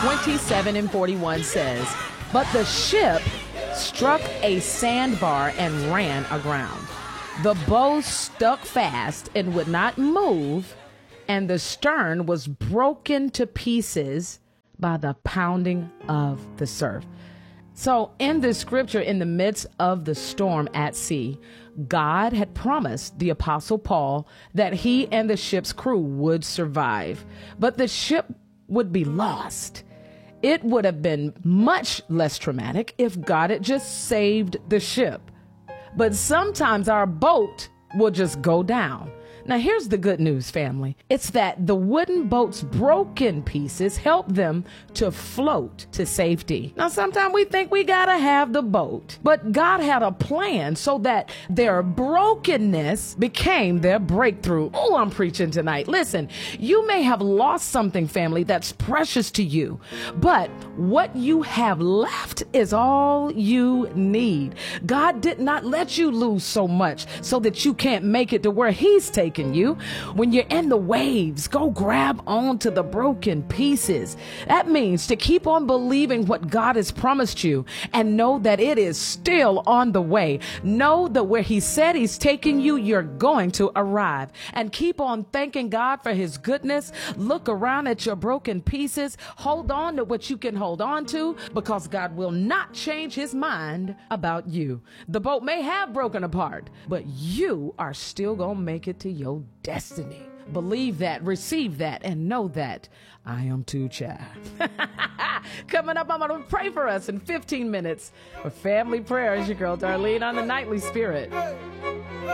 27 and 41 says, "But the ship struck a sandbar and ran aground. The bow stuck fast and would not move, and the stern was broken to pieces by the pounding of the surf." So in this scripture, in the midst of the storm at sea, God had promised the Apostle Paul that he and the ship's crew would survive, but the ship would be lost. It would have been much less traumatic if God had just saved the ship. But sometimes our boat will just go down. Now, here's the good news, family. It's that the wooden boat's broken pieces help them to float to safety. Now, sometimes we think we gotta have the boat, but God had a plan so that their brokenness became their breakthrough. Oh, I'm preaching tonight. Listen, you may have lost something, family, that's precious to you, but what you have left is all you need. God did not let you lose so much so that you can't make it to where He's taking you. When you're in the waves, go grab onto the broken pieces. That means to keep on believing what God has promised you and know that it is still on the way. Know that where He said He's taking you, you're going to arrive. And keep on thanking God for His goodness. Look around at your broken pieces. Hold on to what you can hold on to, because God will not change His mind about you. The boat may have broken apart, but you are still going to make it to your destiny. Believe that, receive that, and know that I am too, child. Coming up, I'm going to pray for us in 15 minutes for family prayers. Your girl Darlene on the Nightly Spirit.